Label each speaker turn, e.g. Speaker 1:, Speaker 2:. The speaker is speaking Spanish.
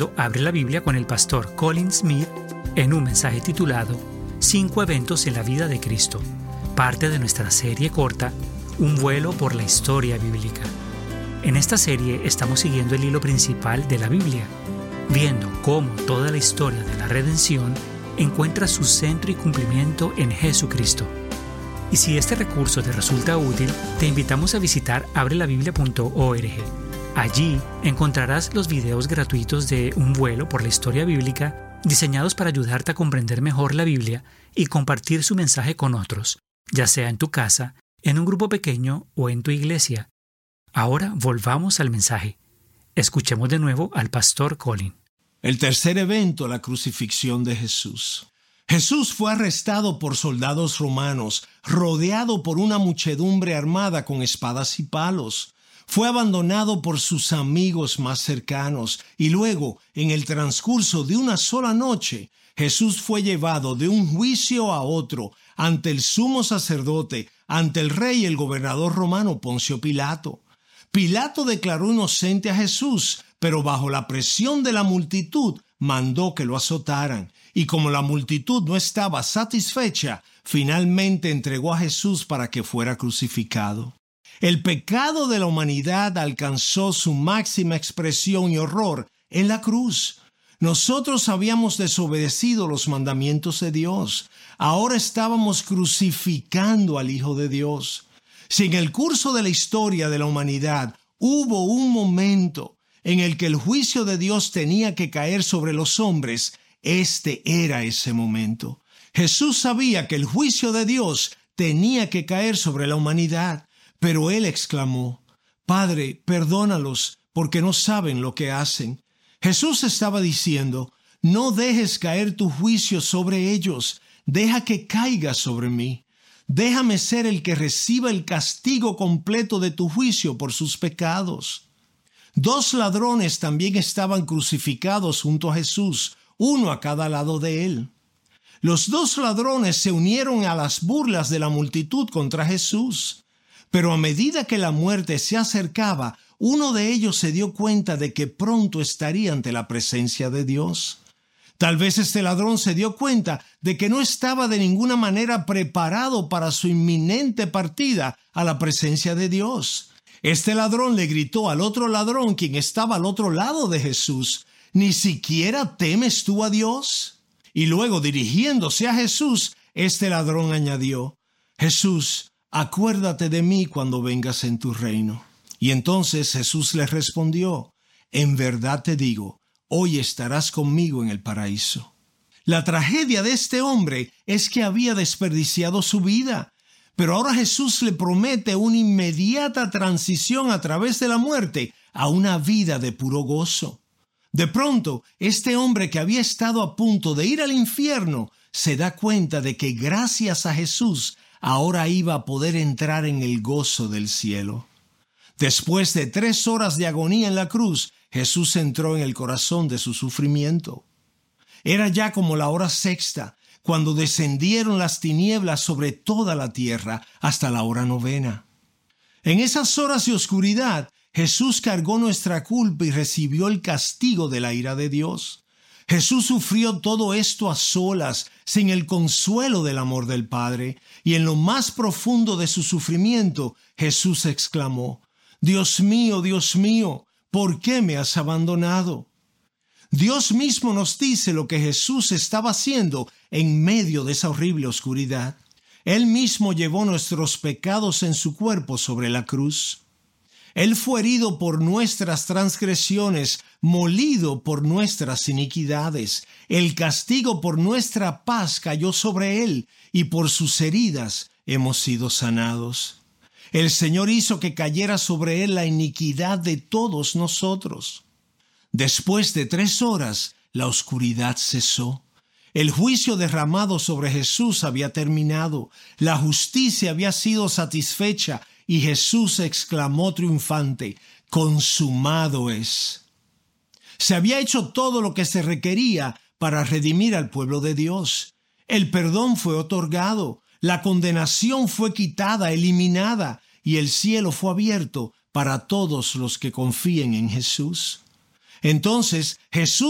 Speaker 1: escuchando Abre la Biblia con el pastor Colin Smith en un mensaje titulado 5 eventos en la vida de Cristo, parte de nuestra serie corta, Un vuelo por la historia bíblica. En esta serie estamos siguiendo el hilo principal de la Biblia, viendo cómo toda la historia de la redención encuentra su centro y cumplimiento en Jesucristo. Y si este recurso te resulta útil, te invitamos a visitar abrelabiblia.org. Allí encontrarás los videos gratuitos de Un vuelo por la historia bíblica, diseñados para ayudarte a comprender mejor la Biblia y compartir su mensaje con otros, ya sea en tu casa, en un grupo pequeño o en tu iglesia. Ahora volvamos al mensaje. Escuchemos de nuevo al pastor Colin.
Speaker 2: El tercer evento, la crucifixión de Jesús. Jesús fue arrestado por soldados romanos, rodeado por una muchedumbre armada con espadas y palos. Fue abandonado por sus amigos más cercanos y luego, en el transcurso de una sola noche, Jesús fue llevado de un juicio a otro ante el sumo sacerdote, ante el rey y el gobernador romano Poncio Pilato. Pilato declaró inocente a Jesús, pero bajo la presión de la multitud mandó que lo azotaran. Y como la multitud no estaba satisfecha, finalmente entregó a Jesús para que fuera crucificado. El pecado de la humanidad alcanzó su máxima expresión y horror en la cruz. Nosotros habíamos desobedecido los mandamientos de Dios. Ahora estábamos crucificando al Hijo de Dios. Si en el curso de la historia de la humanidad hubo un momento en el que el juicio de Dios tenía que caer sobre los hombres, este era ese momento. Jesús sabía que el juicio de Dios tenía que caer sobre la humanidad, pero él exclamó: Padre, perdónalos, porque no saben lo que hacen. Jesús estaba diciendo: no dejes caer tu juicio sobre ellos, deja que caiga sobre mí. Déjame ser el que reciba el castigo completo de tu juicio por sus pecados. 2 ladrones también estaban crucificados junto a Jesús, uno a cada lado de él. Los 2 ladrones se unieron a las burlas de la multitud contra Jesús. Pero a medida que la muerte se acercaba, uno de ellos se dio cuenta de que pronto estaría ante la presencia de Dios. Tal vez este ladrón se dio cuenta de que no estaba de ninguna manera preparado para su inminente partida a la presencia de Dios. Este ladrón le gritó al otro ladrón, quien estaba al otro lado de Jesús: ¿ni siquiera temes tú a Dios? Y luego, dirigiéndose a Jesús, este ladrón añadió: Jesús, acuérdate de mí cuando vengas en tu reino. Y entonces Jesús le respondió: en verdad te digo, hoy estarás conmigo en el paraíso. La tragedia de este hombre es que había desperdiciado su vida, pero ahora Jesús le promete una inmediata transición a través de la muerte a una vida de puro gozo. De pronto, este hombre que había estado a punto de ir al infierno se da cuenta de que gracias a Jesús ahora iba a poder entrar en el gozo del cielo. Después de 3 horas de agonía en la cruz, Jesús entró en el corazón de su sufrimiento. Era ya como la hora sexta, cuando descendieron las tinieblas sobre toda la tierra hasta la hora 9. En esas horas de oscuridad, Jesús cargó nuestra culpa y recibió el castigo de la ira de Dios. Jesús sufrió todo esto a solas, sin el consuelo del amor del Padre, y en lo más profundo de su sufrimiento, Jesús exclamó: Dios mío, ¿por qué me has abandonado? Dios mismo nos dice lo que Jesús estaba haciendo en medio de esa horrible oscuridad. Él mismo llevó nuestros pecados en su cuerpo sobre la cruz. Él fue herido por nuestras transgresiones, molido por nuestras iniquidades. El castigo por nuestra paz cayó sobre él, y por sus heridas hemos sido sanados. El Señor hizo que cayera sobre él la iniquidad de todos nosotros. Después de 3 horas, la oscuridad cesó. El juicio derramado sobre Jesús había terminado. La justicia había sido satisfecha y Jesús exclamó triunfante: consumado es. Se había hecho todo lo que se requería para redimir al pueblo de Dios. El perdón fue otorgado, la condenación fue quitada, eliminada, y el cielo fue abierto para todos los que confíen en Jesús. Entonces Jesús